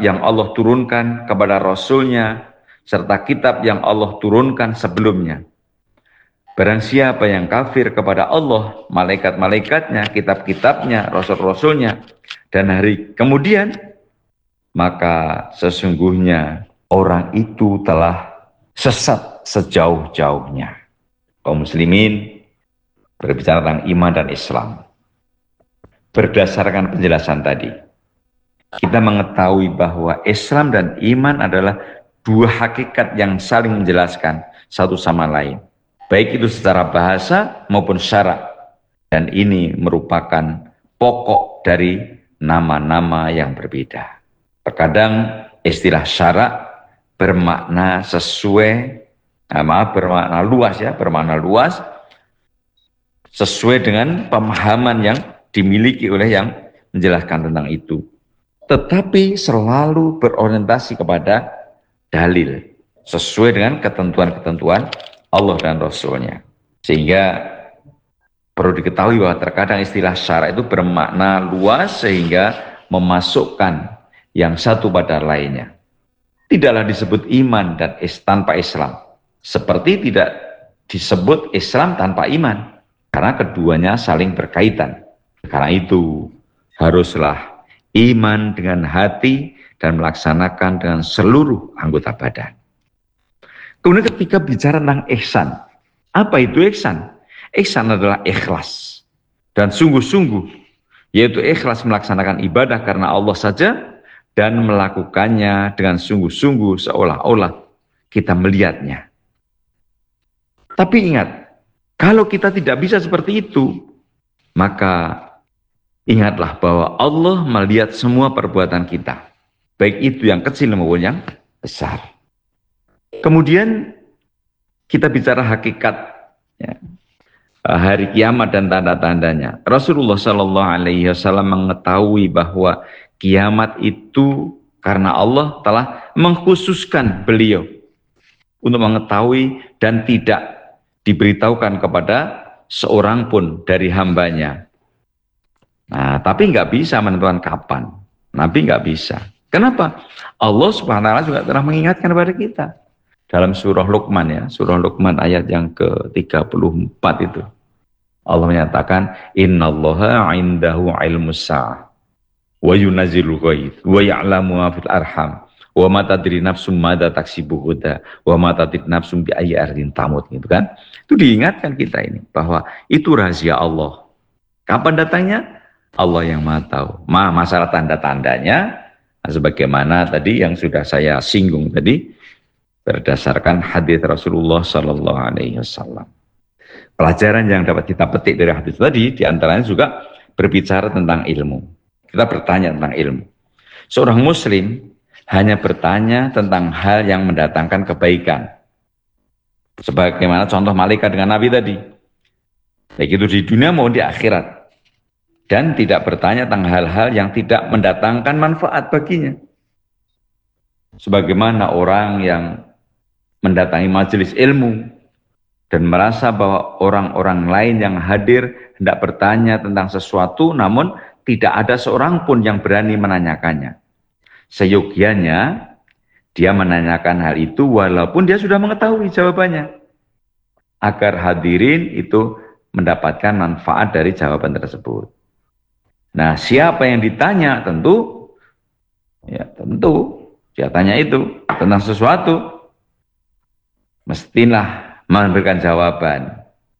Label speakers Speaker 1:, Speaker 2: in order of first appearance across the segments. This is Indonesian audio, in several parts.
Speaker 1: yang Allah turunkan kepada Rasulnya, serta kitab yang Allah turunkan sebelumnya. Barang siapa yang kafir kepada Allah, malaikat-malaikatnya, kitab-kitabnya, rasul-rasulnya, dan hari kemudian, maka sesungguhnya orang itu telah sesat sejauh-jauhnya. Kaum muslimin berbicara tentang iman dan Islam. Berdasarkan penjelasan tadi, kita mengetahui bahwa Islam dan iman adalah dua hakikat yang saling menjelaskan satu sama lain, baik itu secara bahasa maupun syarak, dan ini merupakan pokok dari nama-nama yang berbeda. Terkadang istilah syarak bermakna bermakna luas sesuai dengan pemahaman yang dimiliki oleh yang menjelaskan tentang itu, tetapi selalu berorientasi kepada dalil sesuai dengan ketentuan-ketentuan Allah dan Rasulnya. Sehingga perlu diketahui bahwa terkadang istilah syarak itu bermakna luas sehingga memasukkan yang satu pada lainnya. Tidaklah disebut iman dan tanpa Islam, seperti tidak disebut Islam tanpa iman, karena keduanya saling berkaitan. Karena itu haruslah iman dengan hati dan melaksanakan dengan seluruh anggota badan. Kemudian ketika bicara tentang ihsan, apa itu ihsan? Ihsan adalah ikhlas dan sungguh-sungguh, yaitu ikhlas melaksanakan ibadah karena Allah saja dan melakukannya dengan sungguh-sungguh seolah-olah kita melihatnya. Tapi ingat, kalau kita tidak bisa seperti itu, maka ingatlah bahwa Allah melihat semua perbuatan kita, baik itu yang kecil maupun yang besar. Kemudian kita bicara hakikat ya, hari kiamat dan tanda-tandanya. Rasulullah SAW mengetahui bahwa kiamat itu karena Allah telah mengkhususkan beliau untuk mengetahui dan tidak diberitahukan kepada seorang pun dari hambanya. Nah, tapi nggak bisa menentukan kapan. Nabi nggak bisa. Kenapa? Allah Subhanahu wa taala juga telah mengingatkan kepada kita dalam surah Luqman ya, surah Luqman ayat yang ke-34 itu. Allah menyatakan innallaha 'indahu 'ilmus sa'ah wa yunazzilul ghaits wa ya'lamu ma fil arham wa ma tadri nafsum madza taksibu ghadan wa ma tadri nafsum bi ayyi ardin tamut, gitu kan. Itu diingatkan kita ini bahwa itu rahasia Allah. Kapan datangnya? Allah yang Maha tahu. Masalah tanda-tandanya sebagaimana tadi yang sudah saya singgung tadi berdasarkan hadis Rasulullah sallallahu alaihi wasallam. Pelajaran yang dapat kita petik dari hadis tadi diantaranya juga berbicara tentang ilmu. Kita bertanya tentang ilmu. Seorang muslim hanya bertanya tentang hal yang mendatangkan kebaikan. Sebagaimana contoh malaikat dengan Nabi tadi. Baik itu di dunia maupun di akhirat. Dan tidak bertanya tentang hal-hal yang tidak mendatangkan manfaat baginya. Sebagaimana orang yang mendatangi majelis ilmu dan merasa bahwa orang-orang lain yang hadir hendak bertanya tentang sesuatu, namun tidak ada seorang pun yang berani menanyakannya. Seyogianya dia menanyakan hal itu walaupun dia sudah mengetahui jawabannya, agar hadirin itu mendapatkan manfaat dari jawaban tersebut. Nah, siapa yang ditanya tentu dia tanya itu tentang sesuatu, mestilah memberikan jawaban.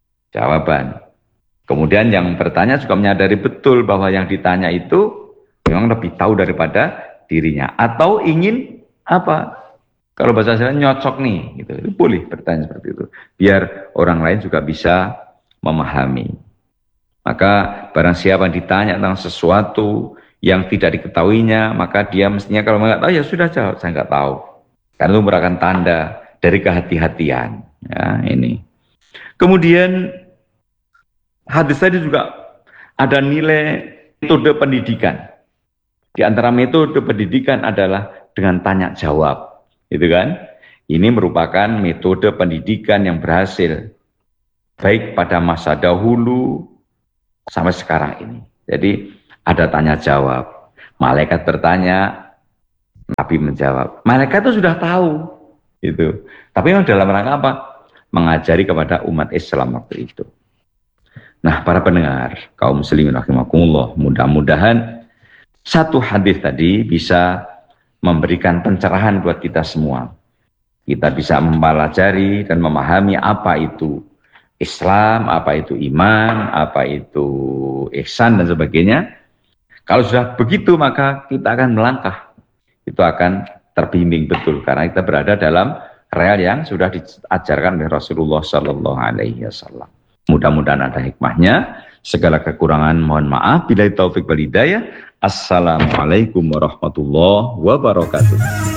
Speaker 1: Kemudian yang bertanya juga menyadari betul bahwa yang ditanya itu memang lebih tahu daripada dirinya, atau ingin apa? Kalau bahasa saya nyocok nih, gitu. Itu boleh bertanya seperti itu, biar orang lain juga bisa memahami. Maka barang siapa yang ditanya tentang sesuatu yang tidak diketahuinya, maka dia mestinya kalau nggak tahu ya sudah jawab, saya nggak tahu. Karena itu merupakan tanda dari kehati-hatian. Ya, ini. Kemudian hadis tadi juga ada nilai metode pendidikan. Di antara metode pendidikan adalah dengan tanya jawab, gitu kan? Ini merupakan metode pendidikan yang berhasil baik pada masa dahulu sampai sekarang ini. Jadi ada tanya jawab. Malaikat bertanya, Nabi menjawab, mereka itu sudah tahu itu. Tapi dalam rangka apa? Mengajari kepada umat Islam waktu itu. Nah, para pendengar, kaum muslimin rahimakumullah, mudah-mudahan satu hadis tadi bisa memberikan pencerahan buat kita semua. Kita bisa mempelajari dan memahami apa itu Islam, apa itu iman, apa itu ihsan dan sebagainya. Kalau sudah begitu maka kita akan melangkah. Itu akan terbimbing betul karena kita berada dalam real yang sudah diajarkan oleh Rasulullah Shallallahu Alaihi Wasallam. Mudah-mudahan ada hikmahnya. Segala kekurangan mohon maaf. Billahi taufik wal hidayah. Assalamualaikum warahmatullahi wabarakatuh.